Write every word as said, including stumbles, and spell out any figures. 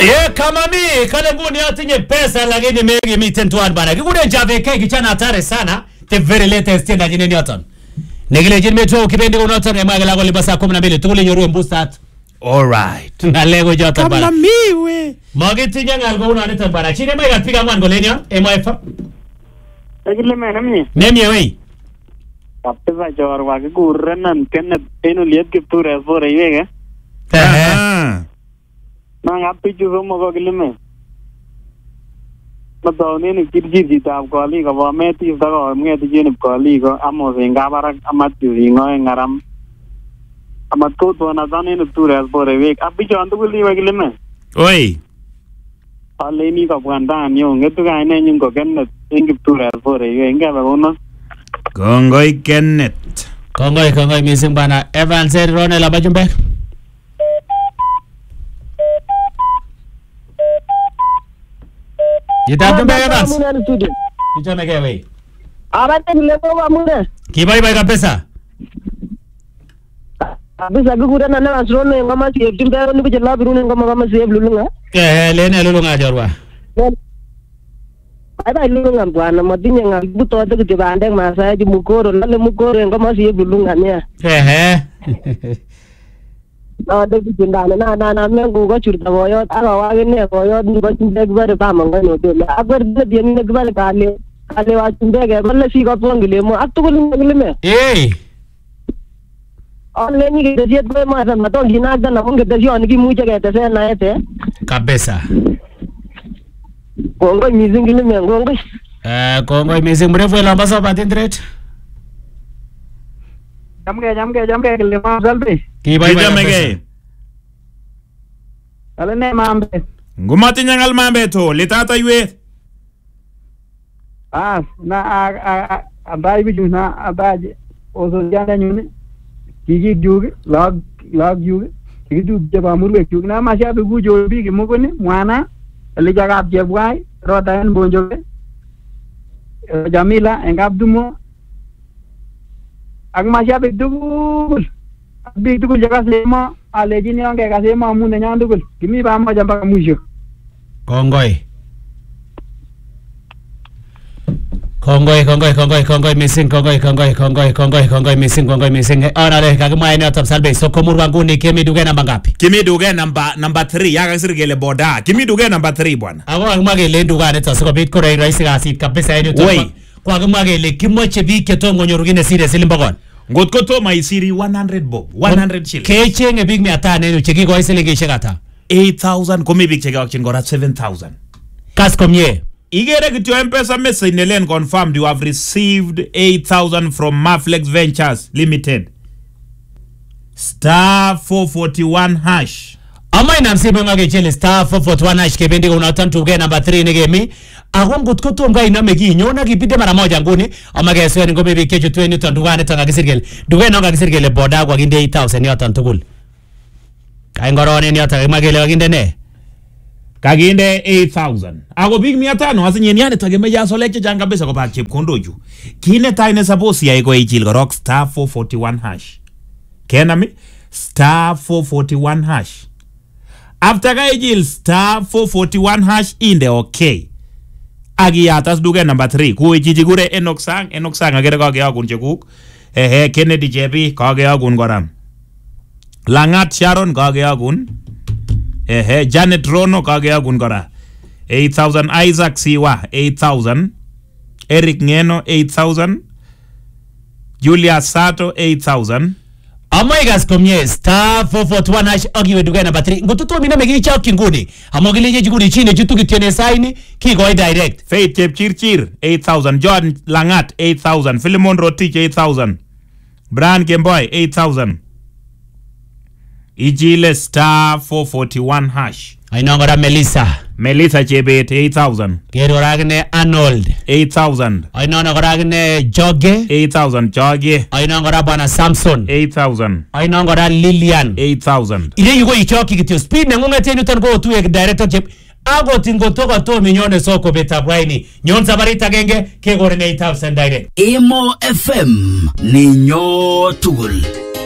Eh, kama mi kale nguni atinye pesa lakini megi miten tuan bana. Kikune njave kai kichana hatari sana. The very latest tena jine nyoton. Negile jine metro kipendi unoton ema gala goli basa kumi na mbili tukule nyoru mbustat. All right. Ngalego joton bana. Kama miwe. Magiti nyangal go unoton bana. Chine mega piga mwan golenyo. M F. Negile mena mi. Nemye wei. Kapteza jawar wage gurrenan kenne enu liet kipture fore yege. Eh. Nang api jugo mogo gilime. Matawne ni kirjir jitab kali ko wa meti dago ngeti jenib kali ko amo singa barak amat juingo ngaram. Amat ko to na dane ni ture fore wege api jandu gili wa gilime. Oi. Ale ni ko bwandan yo ngetu ga ne nyun ko kenne ingip ture fore yege ngaba wono. Kongoi Kenneth. Kongoi kongoi missing bana. Evans Ronel Abajumbe. Kita jumpa Evans. Kita mega wei. Abate nileko amune. Kibai bai kabisa. Abisa gugura na na asrone ngama si jumbe ni bijela birune ngama ngama si lulunga. Eh lene lulunga jorwa. Bye bye lulunga bwana madinye ngabuto de kibande masa ji mukoro nale mukoro ngama si lulunga ne. Eh eh. Na de bijindana na na na mengu go churta boyo aga wage ne boyo ni go chinde gbare ba manga no de agar de de ni gbare kale kale wa chinde ge balle si go pongile mo atugul ngile me. Eh. Alle ni de jet boy ma na to gina da na munge de yo ni mu jage te se na ete. Kabisa. Kongo mizingile me kongo. Eh kongo missing mrefu la mbasa patindret. Jamge jamge jamge gile ma salbe. Kibai bai Kijamege. Ale ne mambe. Ngumati nyangal mambe to litata ywe. Ah, na a abai biju na abaje. Oso jana nyune. Kiki juge, log log juge. Kiki juge jaba murwe juge na masha be gujo bi ki mugone mwana. Ali jaga jebwai rota en bonjoge. Jamila engab dumo. Ak masha be dugul. Bi dugul jaga sema aleji ni onge ka sema mune nyandugul. Kimi ba ma jamba musho. Kongoi. Kongoi kongoi kongoi kongoi missing kongoi kongoi kongoi kongoi kongoi missing kongoi missing. Ona le kagima ene top salbe soko murwangu ni kemi duge namba ngapi? Kimi duge namba number three yaga sirgele boda. Kimi duge number three bwana. Ako kagima gele duga ne tasoko bit kore raisi gasit kabisa ene top. Wei. Kwa kagima gele kimoche bi ketongo nyorugine sire silimbagon. Ngot ko to mai siri one hundred bob. one hundred shillings. Kechenge big mi ata nenu cheki ko isilingi shekata. eight thousand komi big chega wakin gora seven thousand. Kas komye. Igere kityo M-Pesa message nelen confirmed you have received eight thousand from Maflex Ventures Limited. Star four forty-one hash. Ama ina msibe ngake chele star four forty-one hash kebendi kuna tantu ge number three negemi. Ako ngutko to mga ina megi nyona kipide mara moja nguni. Ama geswe ni ngome bikecho twenty tandugane tanga kisirgele. Duge nonga kisirgele boda kwa kinde eight thousand yotan tukul. Kaya ngorone ni yotan magele wakinde ne. Kaginde eight thousand. Ako big mia tano asinye niane tagemeja soleche janga besa kwa pa chip kondo ju. Kine taine saposi ya iko ichil ko rock star four forty-one hash. Kena mi? Star four forty-one hash. After ka ichil star four forty-one hash inde okay. Agi atas duge number three. Kuwe chichigure enoksang. Enoksang agere kage agun chekuk. Ehe Kennedy J P kage agun goram. Langat Sharon kage agun. Ehe Janet Rono kage agun gora. eight thousand. Isaac Siwa eight thousand. Eric Ngeno eight thousand. Julia Sato eight thousand. Ama igas komye star four forty-one hash agiwe duge number three. Ngotuto mina megi chao kinguni. Amogile je jiguri chine jutu kitene saini ki go direct. Faith Chepchirchir eight thousand. John Langat eight thousand. Philemon Rotich eight thousand. Brian Gemboy eight thousand. Ijile star four forty-one hash. Ainongora Melissa. Melissa Chebet eight thousand. Kero ragne Arnold. eight thousand. Ainongora ragne Joge. eight thousand. Joge. Ainongora bana Samson. eight thousand. Ainongora Lilian. eight thousand. Ile yugo ichoki kityo speed na ngunga tenu tan go tuwe director chip. Ago tingo toka to minyone soko beta braini. Nyon sabarita genge ke gore ne eight thousand direct. Emo F M ni nyo tugul.